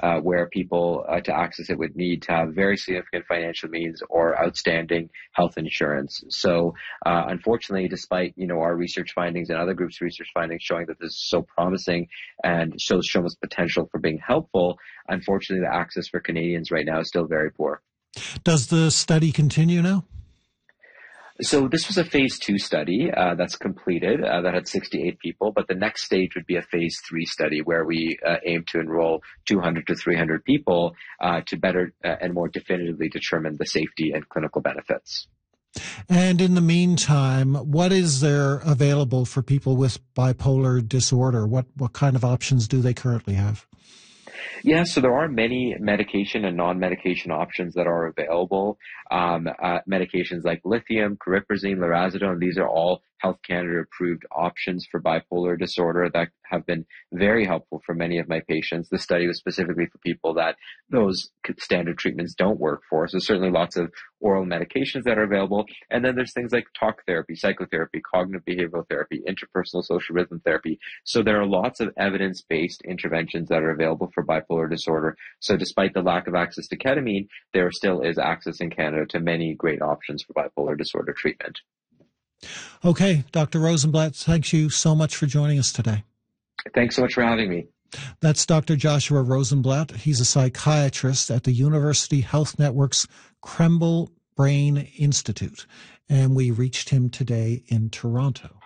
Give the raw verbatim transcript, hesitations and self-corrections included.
uh, where people uh, to access it would need to have very significant financial means or outstanding health insurance. So uh, unfortunately, despite you know our research findings and other groups' research findings showing that this is so promising and shows so much potential for being helpful, unfortunately, the access for Canadians right now is still very poor. Does the study continue now? So this was a phase two study uh, that's completed uh, that had sixty-eight people, but the next stage would be a phase three study where we uh, aim to enroll two hundred to three hundred people uh, to better uh, and more definitively determine the safety and clinical benefits. And in the meantime, what is there available for people with bipolar disorder? What, what kind of options do they currently have? Yeah, so there are many medication and non-medication options that are available. Um, uh, medications like lithium, cariprazine, lurasidone, these are all Health Canada approved options for bipolar disorder that have been very helpful for many of my patients. This study was specifically for people that those standard treatments don't work for. So certainly lots of oral medications that are available. And then there's things like talk therapy, psychotherapy, cognitive behavioral therapy, interpersonal social rhythm therapy. So there are lots of evidence-based interventions that are available for bipolar disorder. So despite the lack of access to ketamine, there still is access in Canada to many great options for bipolar disorder treatment. Okay, Doctor Rosenblatt, thank you so much for joining us today. Thanks so much for having me. That's Doctor Joshua Rosenblatt. He's a psychiatrist at the University Health Network's Krembil Brain Institute, and we reached him today in Toronto.